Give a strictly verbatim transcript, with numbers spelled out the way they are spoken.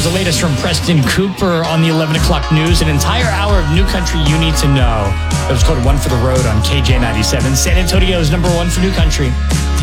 the latest from Preston Cooper on the eleven o'clock news. An entire hour of new country you need to know. It was called One for the Road on K J ninety-seven, San Antonio's number one for new country.